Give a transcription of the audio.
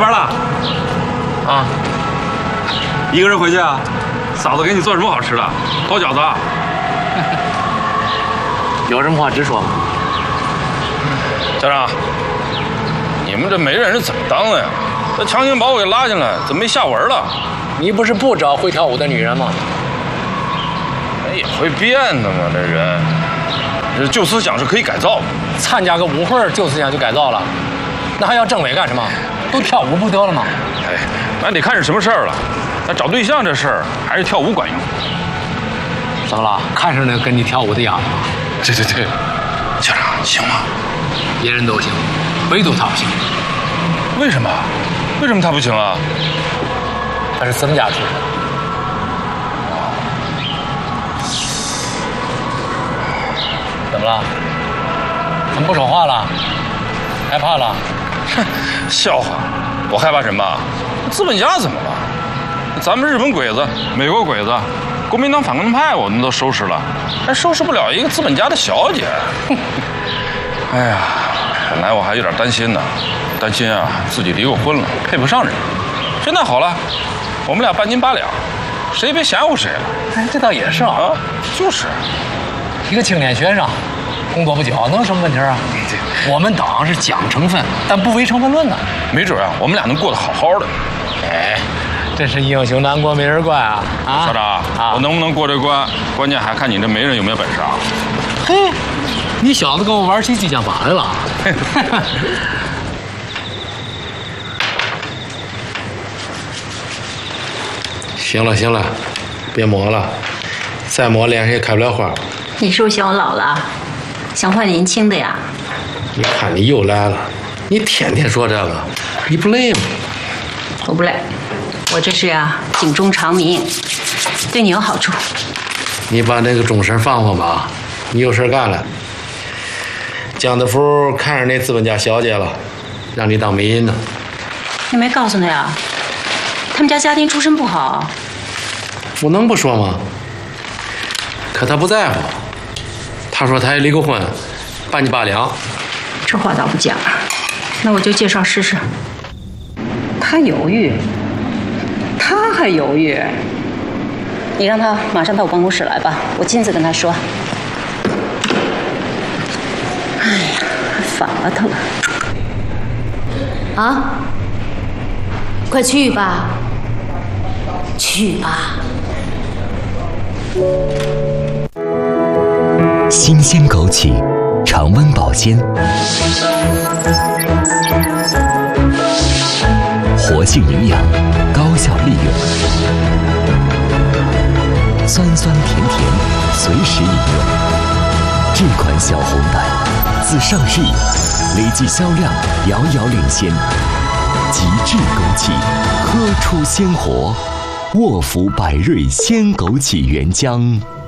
班了？ 啊， 一个人回去啊？嫂子给你做什么好吃的？包饺子啊？ 有什么话直说。 家长，你们这媒人是怎么当的呀？这强行把我给拉进来，怎么没下文了？ 你不是不找会跳舞的女人吗？ 也会变的嘛，这人，这旧思想是可以改造的。 参加个舞会，旧思想就改造了，那还要政委干什么？都跳舞不得了吗？ 哎，那得看是什么事儿了。那找对象这事儿还是跳舞管用。 怎么了？看上那跟你跳舞的丫头？ 对，家长行吗？ 别人都行，唯独他不行。 为什么？为什么他不行啊？ 他是资本家出身。怎么了？怎么不说话了？害怕了？ 哼，笑话！我害怕什么？资本家怎么了？咱们日本鬼子、美国鬼子、国民党反共派，我们都收拾了，还收拾不了一个资本家的小姐。哎呀，本来我还有点担心呢，担心啊自己离过婚了，配不上人。现在好了，我们俩半斤八两，谁也别嫌乎谁了。 哎，这倒也是啊， 就是。 一个青年学生，工作不久，能有什么问题啊？我们党是讲成分，但不唯成分论呢。 没准啊，我们俩能过得好好的。 哎，真是英雄难过美人关啊！啊， 校长，我能不能过这关，关键还看你这媒人有没有本事啊！ 嘿，你小子跟我玩起激将法来了。行了，别磨了，再磨脸上也开不了花。 你是不是嫌我老了？想换年轻的呀？ 你看你又来了，你天天说这个，你不累吗？ 我不累，我这是呀警钟长鸣，对你有好处。 你把那个钟声放放吧，你有事干了。江德福看上那资本家小姐了，让你当媒人呢。 你没告诉他呀？他们家家庭出身不好。 我能不说吗？可他不在乎，他说他也离过婚，半斤八两。 这话倒不假，那我就介绍试试。他犹豫，他还犹豫。你让他马上到我办公室来吧，我亲自跟他说。哎呀，烦了他了。 啊，快去吧，去吧。 新鲜枸杞，常温保鲜，活性营养，高效利用，酸酸甜甜，随时饮用。这款小红奶自上市以来，累计销量遥遥领先。极致枸杞，喝出鲜活。沃福百瑞鲜枸杞原浆。